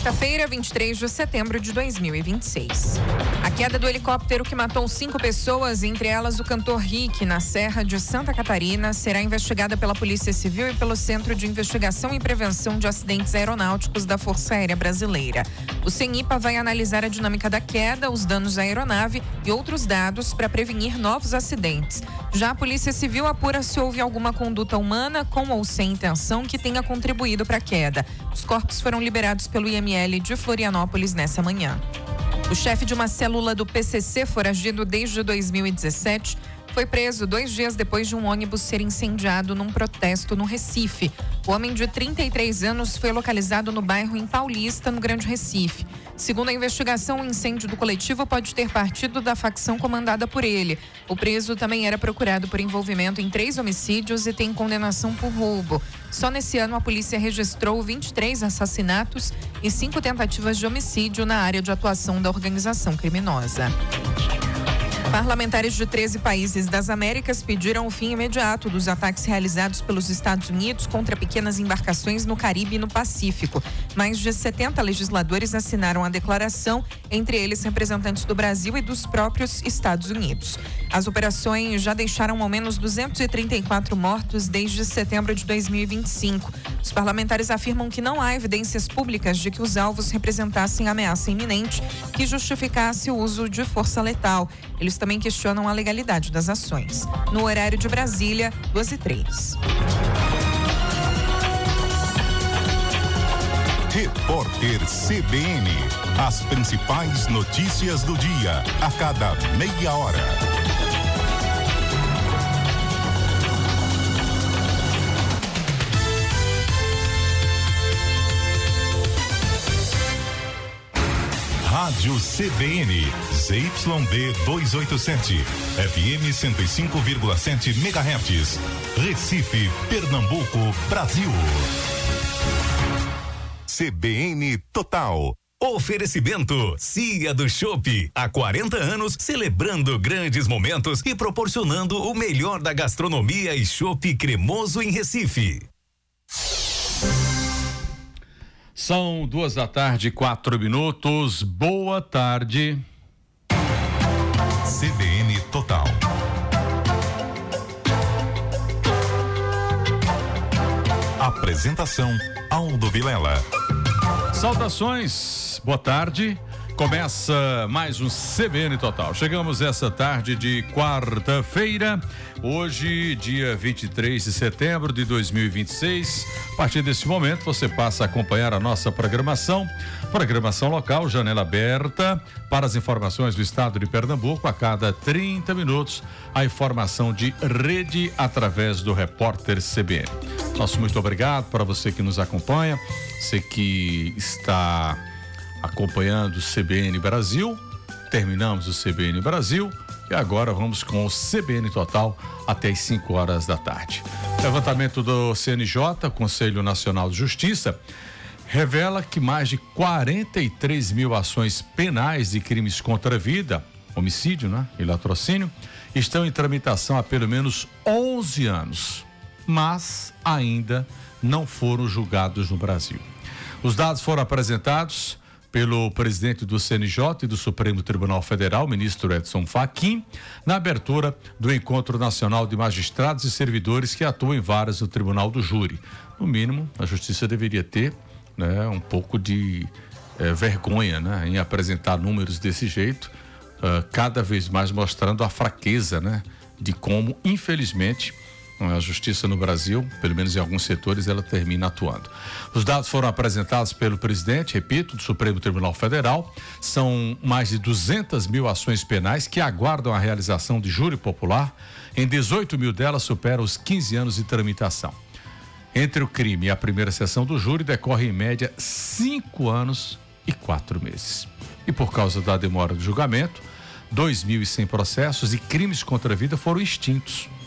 quarta-feira, 23 de setembro de 2026. A queda do helicóptero que matou 5 pessoas, entre elas o cantor Rick, na Serra de Santa Catarina, será investigada pela Polícia Civil e pelo Centro de Investigação e Prevenção de Acidentes Aeronáuticos da Força Aérea Brasileira. O CENIPA vai analisar a dinâmica da queda, os danos à aeronave e outros dados para prevenir novos acidentes. Já a Polícia Civil apura se houve alguma conduta humana com ou sem intenção que tenha contribuído para a queda. Os corpos foram liberados pelo IML de Florianópolis nessa manhã. O chefe de uma célula do PCC, foragido desde 2017, foi preso 2 dias depois de um ônibus ser incendiado num protesto no Recife. O homem de 33 anos foi localizado no bairro em Paulista, no Grande Recife. Segundo a investigação, o incêndio do coletivo pode ter partido da facção comandada por ele. O preso também era procurado por envolvimento em 3 homicídios e tem condenação por roubo. Só nesse ano a polícia registrou 23 assassinatos e 5 tentativas de homicídio na área de atuação da organização criminosa. Parlamentares de 13 países das Américas pediram o fim imediato dos ataques realizados pelos Estados Unidos contra pequenas embarcações no Caribe e no Pacífico. Mais de 70 legisladores assinaram a declaração, entre eles representantes do Brasil e dos próprios Estados Unidos. As operações já deixaram ao menos 234 mortos desde setembro de 2025. Os parlamentares afirmam que não há evidências públicas de que os alvos representassem ameaça iminente que justificasse o uso de força letal. Eles também questionam a legalidade das ações. No horário de Brasília, 2h03. Repórter CBN. As principais notícias do dia, a cada meia hora. Rádio CBN, ZYD 287, FM 105,7 MHz, Recife, Pernambuco, Brasil. CBN Total. Oferecimento Cia do Chopp, há 40 anos celebrando grandes momentos e proporcionando o melhor da gastronomia e chopp cremoso em Recife. São 2h04. Boa tarde. CBN Total. Apresentação Aldo Vilela. Saudações, boa tarde. Começa mais um CBN Total. Chegamos essa tarde de quarta-feira, hoje, dia 23 de setembro de 2026. A partir desse momento, você passa a acompanhar a nossa programação local, janela aberta, para as informações do estado de Pernambuco. A cada 30 minutos, a informação de rede através do repórter CBN. Nosso muito obrigado para você que nos acompanha, você que está acompanhando o CBN Brasil. Terminamos o CBN Brasil e agora vamos com o CBN Total até as 5 horas da tarde. Levantamento do CNJ, Conselho Nacional de Justiça, revela que mais de 43 mil ações penais de crimes contra a vida, homicídio, né, e latrocínio, estão em tramitação há pelo menos 11 anos, mas ainda não foram julgados no Brasil. Os dados foram apresentados pelo presidente do CNJ e do Supremo Tribunal Federal, ministro Edson Fachin, na abertura do Encontro Nacional de Magistrados e Servidores que atuam em varas do Tribunal do Júri. No mínimo, a Justiça deveria ter, né, um pouco de vergonha, né, em apresentar números desse jeito, cada vez mais mostrando a fraqueza, né, de como, infelizmente, a justiça no Brasil, pelo menos em alguns setores, ela termina atuando. Os dados foram apresentados pelo presidente, repito, do Supremo Tribunal Federal. São mais de 200 mil ações penais que aguardam a realização de júri popular. Em 18 mil delas superam os 15 anos de tramitação. Entre o crime e a primeira sessão do júri decorre em média 5 anos e 4 meses. E por causa da demora do julgamento, 2.100 processos e crimes contra a vida foram extintos.